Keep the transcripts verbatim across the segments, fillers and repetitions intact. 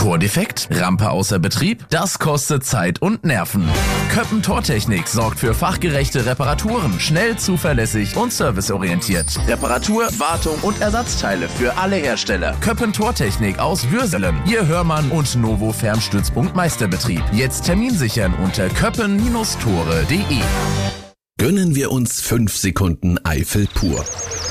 Motordefekt? Rampe außer Betrieb? Das kostet Zeit und Nerven. Köppen Tortechnik sorgt für fachgerechte Reparaturen, schnell, zuverlässig und serviceorientiert. Reparatur, Wartung und Ersatzteile für alle Hersteller. Köppen Tortechnik aus Würselen. Ihr Hörmann und Novo Fernstützpunkt Meisterbetrieb. Jetzt Termin sichern unter köppen Tore punkt de. Gönnen wir uns fünf Sekunden Eifel pur.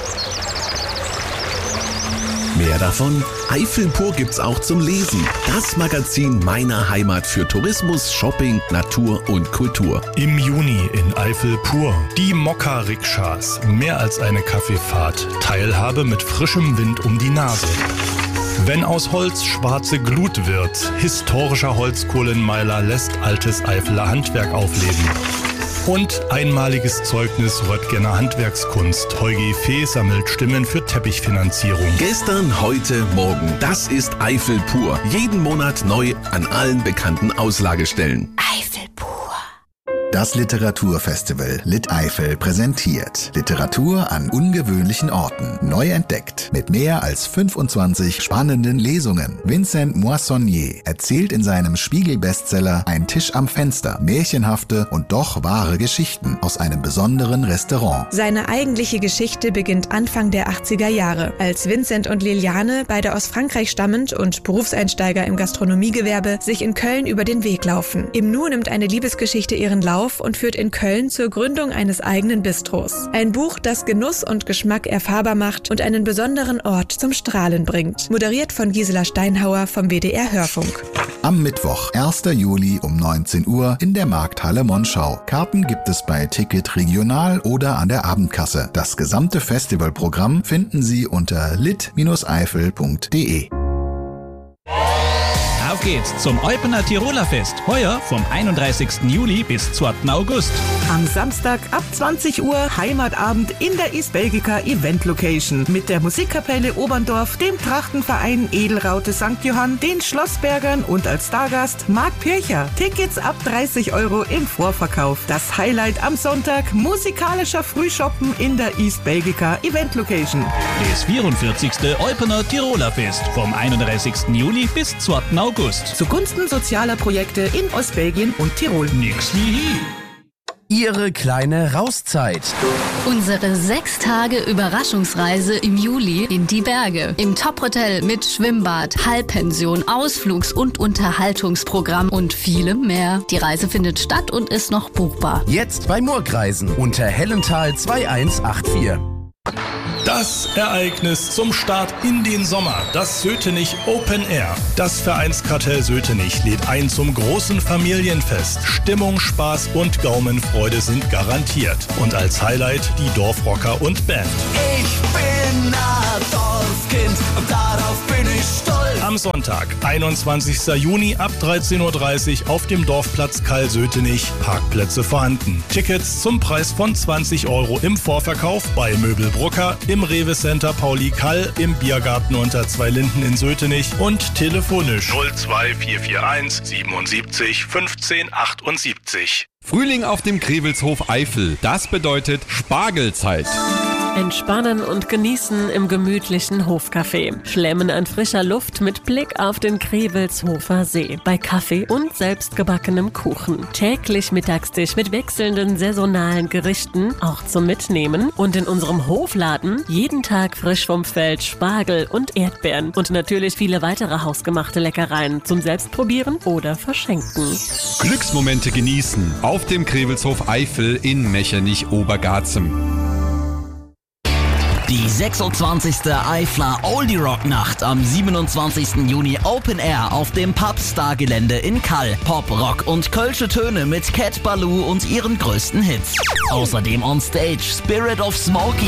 Mehr davon? Eifel pur gibt's auch zum Lesen. Das Magazin meiner Heimat für Tourismus, Shopping, Natur und Kultur. Im Juni in Eifel pur. Die Mokka-Rikschas. Mehr als eine Kaffeefahrt. Teilhabe mit frischem Wind um die Nase. Wenn aus Holz schwarze Glut wird. Historischer Holzkohlenmeiler lässt altes Eifeler Handwerk aufleben. Und einmaliges Zeugnis Röttgener Handwerkskunst. Heugi Fee sammelt Stimmen für Teppichfinanzierung. Gestern, heute, morgen. Das ist Eifel pur. Jeden Monat neu an allen bekannten Auslagestellen. Eifel pur. Das Literaturfestival Lit Eifel präsentiert Literatur an ungewöhnlichen Orten, neu entdeckt, mit mehr als fünfundzwanzig spannenden Lesungen. Vincent Moissonnier erzählt in seinem Spiegel-Bestseller Ein Tisch am Fenster märchenhafte und doch wahre Geschichten aus einem besonderen Restaurant. Seine eigentliche Geschichte beginnt Anfang der achtziger Jahre, als Vincent und Liliane, beide aus Frankreich stammend und Berufseinsteiger im Gastronomiegewerbe, sich in Köln über den Weg laufen. Im Nu nimmt eine Liebesgeschichte ihren Lauf und führt in Köln zur Gründung eines eigenen Bistros. Ein Buch, das Genuss und Geschmack erfahrbar macht und einen besonderen Ort zum Strahlen bringt. Moderiert von Gisela Steinhauer vom W D R Hörfunk. Am Mittwoch, ersten Juli um neunzehn Uhr in der Markthalle Monschau. Karten gibt es bei Ticket Regional oder an der Abendkasse. Das gesamte Festivalprogramm finden Sie unter lit eifel punkt de. Auf geht's zum Eupener Tiroler Fest. Heuer vom einunddreißigsten Juli bis zweiten August. Am Samstag ab zwanzig Uhr Heimatabend in der East Belgica Event Location mit der Musikkapelle Oberndorf, dem Trachtenverein Edelraute Sankt Johann, den Schlossbergern und als Stargast Marc Pircher. Tickets ab dreißig Euro im Vorverkauf. Das Highlight am Sonntag, musikalischer Frühshoppen in der East Belgica Event Location. Das vierundvierzigste Eupener Tiroler Fest vom einunddreißigsten Juli bis zweiten August. Zugunsten sozialer Projekte in Ostbelgien und Tirol. Nix wie hier. Ihre kleine Rauszeit. Unsere sechs Tage Überraschungsreise im Juli in die Berge. Im Top-Hotel mit Schwimmbad, Halbpension, Ausflugs- und Unterhaltungsprogramm und vielem mehr. Die Reise findet statt und ist noch buchbar. Jetzt bei Murgreisen unter Hellental zwei eins acht vier. Das Ereignis zum Start in den Sommer, das Sötenich Open Air. Das Vereinskartell Sötenich lädt ein zum großen Familienfest. Stimmung, Spaß und Gaumenfreude sind garantiert. Und als Highlight die Dorfrocker und Band. Ich bin ein Dorfkind und darauf bin ich stolz. Am Sonntag, einundzwanzigsten Juni ab dreizehn Uhr dreißig auf dem Dorfplatz Kall-Sötenich. Parkplätze vorhanden. Tickets zum Preis von zwanzig Euro im Vorverkauf bei Möbel Brucker, im Rewe Center Pauli Kall, im Biergarten unter Zwei Linden in Sötenich und telefonisch null zwei vier vier eins siebenundsiebzig fünfzehn achtundsiebzig. Frühling auf dem Krewelshof Eifel, das bedeutet Spargelzeit. Entspannen und genießen im gemütlichen Hofcafé. Schlemmen an frischer Luft mit Blick auf den Krewelshofer See. Bei Kaffee und selbstgebackenem Kuchen. Täglich Mittagstisch mit wechselnden saisonalen Gerichten, auch zum Mitnehmen. Und in unserem Hofladen jeden Tag frisch vom Feld Spargel und Erdbeeren. Und natürlich viele weitere hausgemachte Leckereien zum Selbstprobieren oder Verschenken. Glücksmomente genießen auf dem Krewelshof Eifel in Mechernich-Obergarzem. Die sechsundzwanzigste Eifler Oldie Rock Nacht am siebenundzwanzigsten Juni Open Air auf dem Pubstar Gelände in Kall. Pop, Rock und kölsche Töne mit Cat Ballou und ihren größten Hits. Außerdem on stage Spirit of Smokey.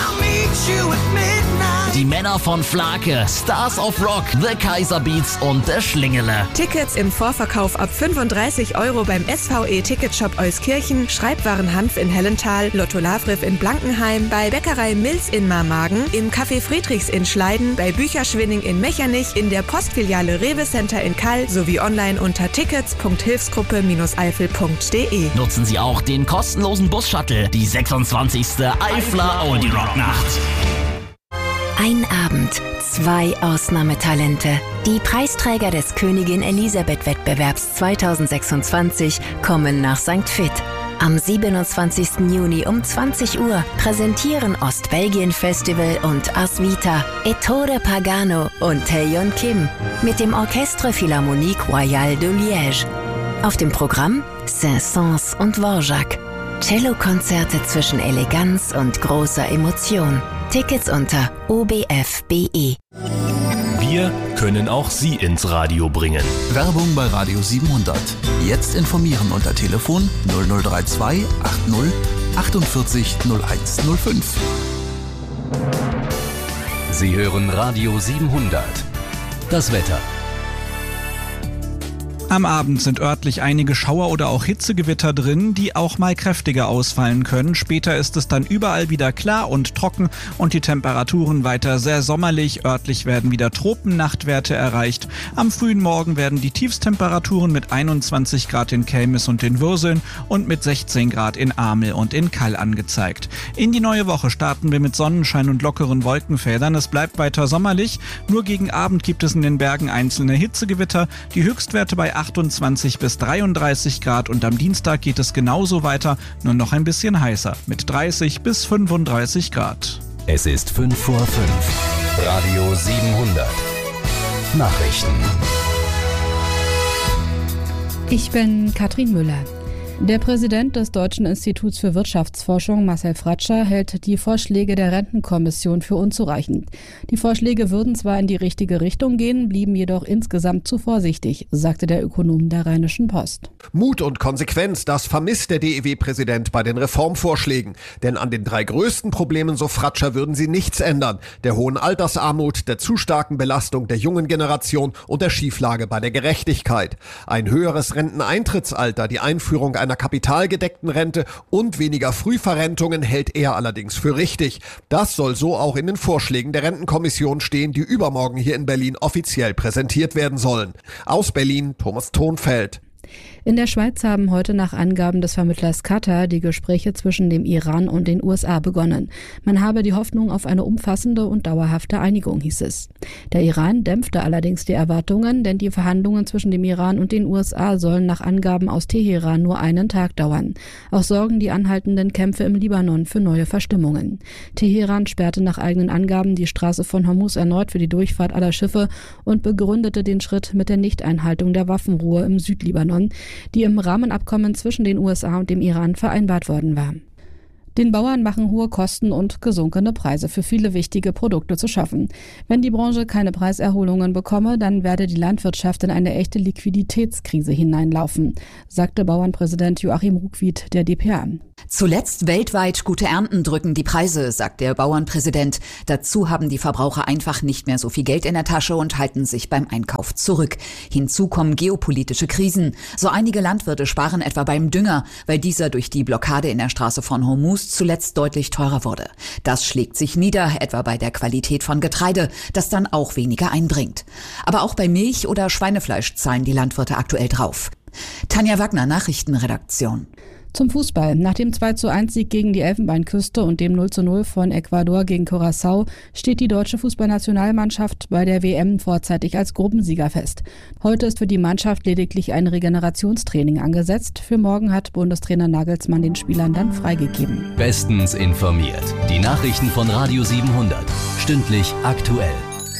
Die Männer von Flake, Stars of Rock, The Kaiser Beats und der Schlingele. Tickets im Vorverkauf ab fünfunddreißig Euro beim S V E Ticketshop Euskirchen, Schreibwaren Hanf in Hellental, Lotto Lavriff in Blankenheim, bei Bäckerei Mills in Marmagen, im Café Friedrichs in Schleiden, bei Bücherschwinning in Mechernich, in der Postfiliale Rewe Center in Kall sowie online unter tickets punkt hilfsgruppe eifel punkt de. Nutzen Sie auch den kostenlosen Bus-Shuttle, die sechsundzwanzigste Eifler Oldie Rock Nacht. Ein Abend, zwei Ausnahmetalente. Die Preisträger des Königin Elisabeth-Wettbewerbs zweitausendsechsundzwanzig kommen nach Sankt Vith. Am siebenundzwanzigsten Juni um zwanzig Uhr präsentieren Ostbelgien Festival und Ars Vita, Ettore Pagano und Taeyeon Kim mit dem Orchestre Philharmonique Royale de Liège. Auf dem Programm Saint-Saëns und Dvorak. Cellokonzerte zwischen Eleganz und großer Emotion. Tickets unter o b f punkt b e. Wir können auch Sie ins Radio bringen. Werbung bei Radio siebenhundert. Jetzt informieren unter Telefon null null drei zwei achtzig achtundvierzig null eins null fünf. Sie hören Radio siebenhundert. Das Wetter. Am Abend sind örtlich einige Schauer oder auch Hitzegewitter drin, die auch mal kräftiger ausfallen können. Später ist es dann überall wieder klar und trocken und die Temperaturen weiter sehr sommerlich. Örtlich werden wieder Tropennachtwerte erreicht. Am frühen Morgen werden die Tiefstemperaturen mit einundzwanzig Grad in Kelmis und den Würseln und mit sechzehn Grad in Amel und in Kall angezeigt. In die neue Woche starten wir mit Sonnenschein und lockeren Wolkenfeldern. Es bleibt weiter sommerlich. Nur gegen Abend gibt es in den Bergen einzelne Hitzegewitter. Die Höchstwerte bei achtundzwanzig bis dreiunddreißig Grad und am Dienstag geht es genauso weiter, nur noch ein bisschen heißer mit dreißig bis fünfunddreißig Grad. Es ist fünf vor fünf. Radio siebenhundert. Nachrichten. Ich bin Katrin Müller. Der Präsident des Deutschen Instituts für Wirtschaftsforschung, Marcel Fratscher, hält die Vorschläge der Rentenkommission für unzureichend. Die Vorschläge würden zwar in die richtige Richtung gehen, blieben jedoch insgesamt zu vorsichtig, sagte der Ökonom der Rheinischen Post. Mut und Konsequenz, das vermisst der D E W-Präsident bei den Reformvorschlägen. Denn an den drei größten Problemen, so Fratscher, würden sie nichts ändern. Der hohen Altersarmut, der zu starken Belastung der jungen Generation und der Schieflage bei der Gerechtigkeit. Ein höheres Renteneintrittsalter, die Einführung einer kapitalgedeckten Rente und weniger Frühverrentungen hält er allerdings für richtig. Das soll so auch in den Vorschlägen der Rentenkommission stehen, die übermorgen hier in Berlin offiziell präsentiert werden sollen. Aus Berlin, Thomas Thonfeld. In der Schweiz haben heute nach Angaben des Vermittlers Katar die Gespräche zwischen dem Iran und den U S A begonnen. Man habe die Hoffnung auf eine umfassende und dauerhafte Einigung, hieß es. Der Iran dämpfte allerdings die Erwartungen, denn die Verhandlungen zwischen dem Iran und den U S A sollen nach Angaben aus Teheran nur einen Tag dauern. Auch sorgen die anhaltenden Kämpfe im Libanon für neue Verstimmungen. Teheran sperrte nach eigenen Angaben die Straße von Hormuz erneut für die Durchfahrt aller Schiffe und begründete den Schritt mit der Nichteinhaltung der Waffenruhe im Südlibanon, die im Rahmenabkommen zwischen den U S A und dem Iran vereinbart worden war. Den Bauern machen hohe Kosten und gesunkene Preise für viele wichtige Produkte zu schaffen. Wenn die Branche keine Preiserholungen bekomme, dann werde die Landwirtschaft in eine echte Liquiditätskrise hineinlaufen, sagte Bauernpräsident Joachim Ruckwied der D P A. Zuletzt weltweit gute Ernten drücken die Preise, sagt der Bauernpräsident. Dazu haben die Verbraucher einfach nicht mehr so viel Geld in der Tasche und halten sich beim Einkauf zurück. Hinzu kommen geopolitische Krisen. So einige Landwirte sparen etwa beim Dünger, weil dieser durch die Blockade in der Straße von Hormuz zuletzt deutlich teurer wurde. Das schlägt sich nieder, etwa bei der Qualität von Getreide, das dann auch weniger einbringt. Aber auch bei Milch oder Schweinefleisch zahlen die Landwirte aktuell drauf. Tanja Wagner, Nachrichtenredaktion. Zum Fußball. Nach dem zwei zu eins Sieg gegen die Elfenbeinküste und dem null zu null von Ecuador gegen Curaçao steht die deutsche Fußballnationalmannschaft bei der W M vorzeitig als Gruppensieger fest. Heute ist für die Mannschaft lediglich ein Regenerationstraining angesetzt. Für morgen hat Bundestrainer Nagelsmann den Spielern dann freigegeben. Bestens informiert. Die Nachrichten von Radio siebenhundert. Stündlich aktuell.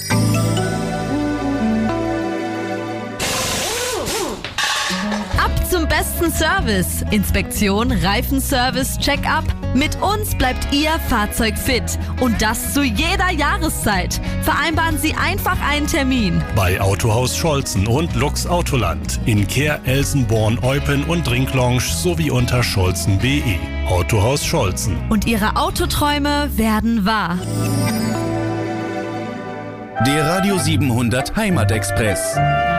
Zum besten Service. Inspektion, Reifenservice, Check-up. Mit uns bleibt Ihr Fahrzeug fit. Und das zu jeder Jahreszeit. Vereinbaren Sie einfach einen Termin. Bei Autohaus Scholzen und Lux Autoland. In Kehr, Elsenborn, Eupen und Ringlounge sowie unter scholzen punkt de. Autohaus Scholzen. Und Ihre Autoträume werden wahr. Der Radio siebenhundert Heimatexpress.